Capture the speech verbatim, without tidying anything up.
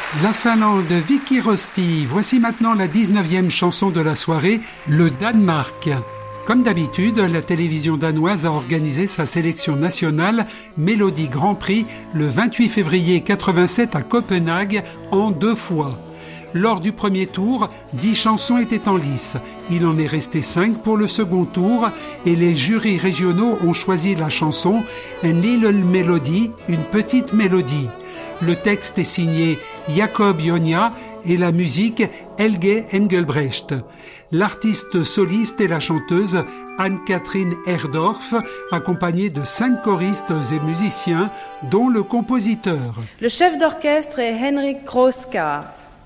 La Finlande, Vicky Rosti. Voici maintenant la dix-neuvième chanson de la soirée, le Danemark. Comme d'habitude, la télévision danoise a organisé sa sélection nationale Mélodie Grand Prix le vingt-huit février quatre-vingt-sept à Copenhague en deux fois. Lors du premier tour, dix chansons étaient en lice. Il en est resté cinq pour le second tour et les jurys régionaux ont choisi la chanson Un Little Melody, une petite mélodie. Le texte est signé Jakob Jonia et la musique Helge Engelbrecht. L'artiste soliste est la chanteuse Anne-Catherine Herdorf, accompagnée de cinq choristes et musiciens, dont le compositeur. Le chef d'orchestre est Henrik Kroskart.